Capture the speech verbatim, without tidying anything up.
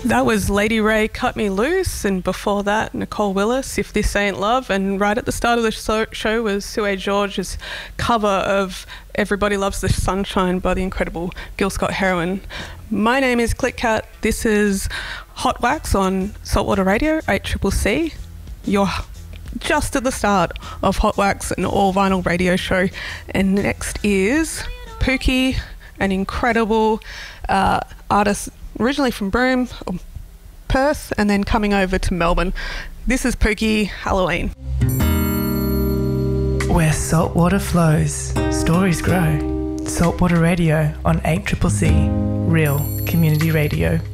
That was Lady Ray, Cut Me Loose, and before that, Nicole Willis, If This Ain't Love, and right at the start of the so- show was Sue George's cover of Everybody Loves the Sunshine by the incredible Gil Scott-Heron. My name is Clickcat. This is Hot Wax on Saltwater Radio, eight C C C. You're just at the start of Hot Wax, an all-vinyl radio show. And next is Pookie, an incredible uh, artist originally from Broome, or Perth, and then coming over to Melbourne. This is Pookie, Halloween. Where saltwater flows, stories grow. Saltwater Radio on eight C C C, real community radio.